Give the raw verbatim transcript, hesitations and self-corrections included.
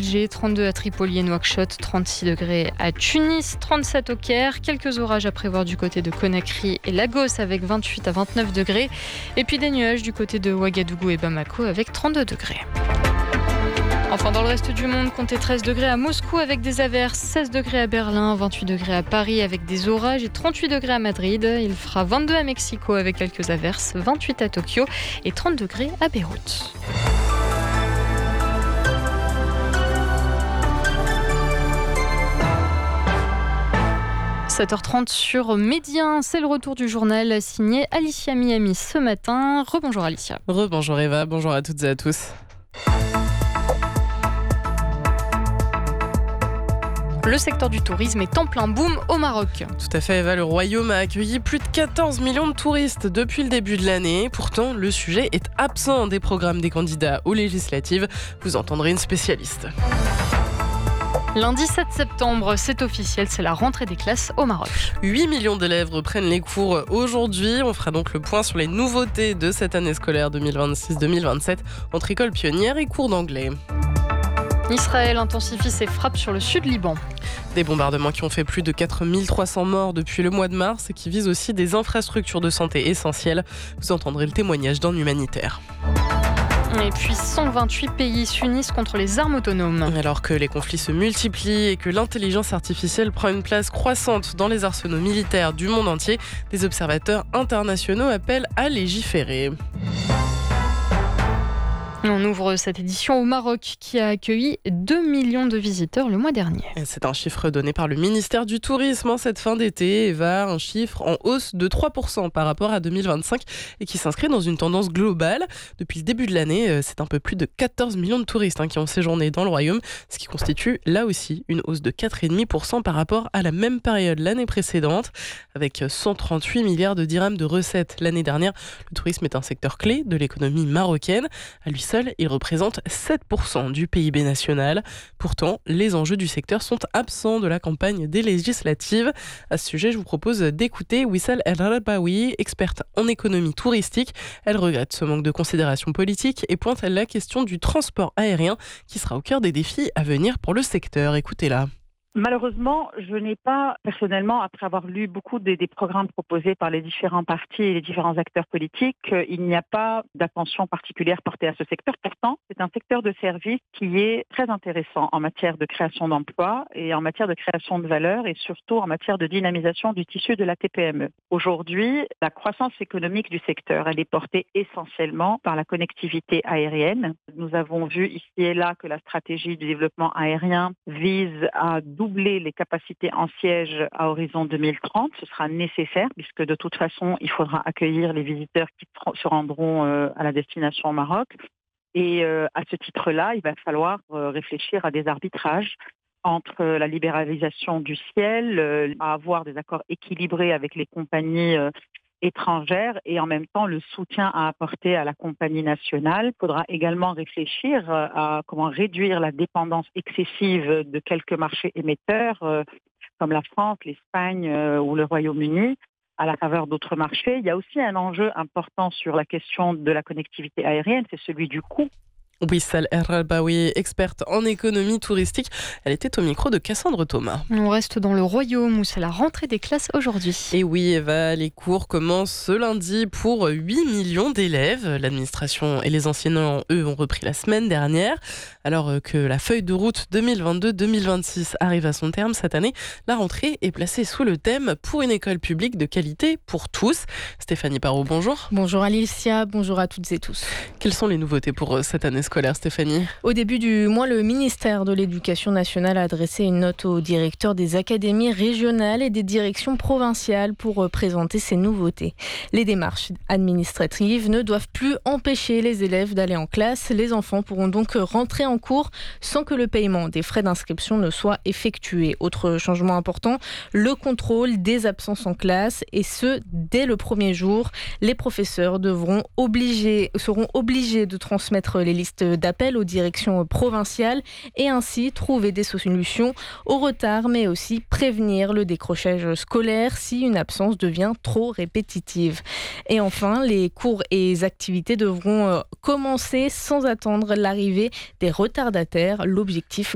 Alger, trente-deux à Tripoli et Nouakchott, trente-six degrés à Tunis, trente-sept au Caire. Quelques orages à prévoir du côté de Conakry et Lagos avec vingt-huit à vingt-neuf degrés. Et puis des nuages du côté de Ouagadougou et Bamako avec trente-deux degrés. Enfin, dans le reste du monde, comptez treize degrés à Moscou avec des averses, seize degrés à Berlin, vingt-huit degrés à Paris avec des orages et trente-huit degrés à Madrid. Il fera vingt-deux à Mexico avec quelques averses, vingt-huit à Tokyo et trente degrés à Beyrouth. sept heures trente sur Médien, c'est le retour du journal signé Alicia Miami ce matin. Rebonjour Alicia. Rebonjour Eva, bonjour à toutes et à tous. Le secteur du tourisme est en plein boom au Maroc. Tout à fait Eva, le Royaume a accueilli plus de quatorze millions de touristes depuis le début de l'année. Pourtant, le sujet est absent des programmes des candidats aux législatives. Vous entendrez une spécialiste. Lundi sept septembre, c'est officiel, c'est la rentrée des classes au Maroc. huit millions d'élèves reprennent les cours aujourd'hui. On fera donc le point sur les nouveautés de cette année scolaire deux mille vingt-six deux mille vingt-sept entre écoles pionnières et cours d'anglais. Israël intensifie ses frappes sur le sud Liban. Des bombardements qui ont fait plus de quatre mille trois cents morts depuis le mois de mars et qui visent aussi des infrastructures de santé essentielles. Vous entendrez le témoignage d'un humanitaire. Et puis cent vingt-huit pays s'unissent contre les armes autonomes. Alors que les conflits se multiplient et que l'intelligence artificielle prend une place croissante dans les arsenaux militaires du monde entier, des observateurs internationaux appellent à légiférer. On ouvre cette édition au Maroc qui a accueilli deux millions de visiteurs le mois dernier. C'est un chiffre donné par le ministère du Tourisme en cette fin d'été. Eva, un chiffre en hausse de trois pour cent par rapport à deux mille vingt-cinq et qui s'inscrit dans une tendance globale. Depuis le début de l'année, c'est un peu plus de quatorze millions de touristes qui ont séjourné dans le Royaume, ce qui constitue là aussi une hausse de quatre virgule cinq pour cent par rapport à la même période l'année précédente. Avec cent trente-huit milliards de dirhams de recettes l'année dernière, le tourisme est un secteur clé de l'économie marocaine. À lui seul, il représente sept pour cent du P I B national. Pourtant, les enjeux du secteur sont absents de la campagne des législatives. À ce sujet, je vous propose d'écouter Wissal El Rabaoui, experte en économie touristique. Elle regrette ce manque de considération politique et pointe la question du transport aérien qui sera au cœur des défis à venir pour le secteur. Écoutez-la. Malheureusement, je n'ai pas, personnellement, après avoir lu beaucoup des, des programmes proposés par les différents partis et les différents acteurs politiques, euh, il n'y a pas d'attention particulière portée à ce secteur. Pourtant, c'est un secteur de service qui est très intéressant en matière de création d'emplois et en matière de création de valeur et surtout en matière de dynamisation du tissu de la T P M E. Aujourd'hui, la croissance économique du secteur, elle est portée essentiellement par la connectivité aérienne. Nous avons vu ici et là que la stratégie du développement aérien vise à doubler les capacités en siège à horizon deux mille trente. Ce sera nécessaire puisque de toute façon, il faudra accueillir les visiteurs qui se rendront euh, à la destination au Maroc. Et euh, à ce titre-là, il va falloir euh, réfléchir à des arbitrages entre la libéralisation du ciel, euh, à avoir des accords équilibrés avec les compagnies euh, étrangères et en même temps le soutien à apporter à la compagnie nationale. Il faudra également réfléchir à comment réduire la dépendance excessive de quelques marchés émetteurs euh, comme la France, l'Espagne euh, ou le Royaume-Uni à la faveur d'autres marchés. Il y a aussi un enjeu important sur la question de la connectivité aérienne, c'est celui du coût. Wissal El Rabaoui, experte en économie touristique. Elle était au micro de Cassandre Thomas. On reste dans le Royaume où c'est la rentrée des classes aujourd'hui. Et oui Eva, les cours commencent ce lundi pour huit millions d'élèves. L'administration et les enseignants, eux, ont repris la semaine dernière. Alors que la feuille de route deux mille vingt-deux deux mille vingt-six arrive à son terme cette année, la rentrée est placée sous le thème « Pour une école publique de qualité pour tous ». Stéphanie Parot, bonjour. Bonjour Alicia, bonjour à toutes et tous. Quelles sont les nouveautés pour cette année scolaire, Stéphanie? Au début du mois, le ministère de l'Éducation nationale a adressé une note aux directeurs des académies régionales et des directions provinciales pour présenter ces nouveautés. Les démarches administratives ne doivent plus empêcher les élèves d'aller en classe. Les enfants pourront donc rentrer en cours sans que le paiement des frais d'inscription ne soit effectué. Autre changement important, le contrôle des absences en classe et ce, dès le premier jour. Les professeurs devront obliger, seront obligés de transmettre les listes d'appels aux directions provinciales et ainsi trouver des solutions au retard, mais aussi prévenir le décrochage scolaire si une absence devient trop répétitive. Et enfin, les cours et activités devront commencer sans attendre l'arrivée des retardataires. L'objectif,